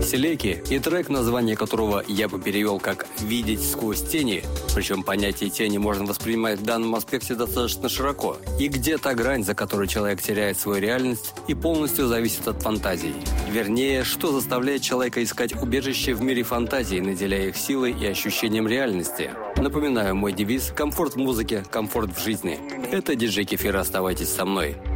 Селеки и трек, название которого я бы перевел как «видеть сквозь тени», причем понятие тени можно воспринимать в данном аспекте достаточно широко. И где та грань, за которой человек теряет свою реальность и полностью зависит от фантазий? Вернее, что заставляет человека искать убежище в мире фантазий, наделяя их силой и ощущением реальности? Напоминаю, мой девиз – комфорт в музыке, комфорт в жизни. Это диджей Кефир, оставайтесь со мной.